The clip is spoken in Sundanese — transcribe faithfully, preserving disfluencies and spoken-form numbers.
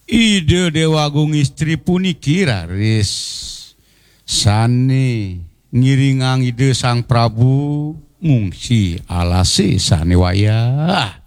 ide Dewagung istri punikira ris sane ngiringang ide Sang Prabu ngungsi alase sane wayah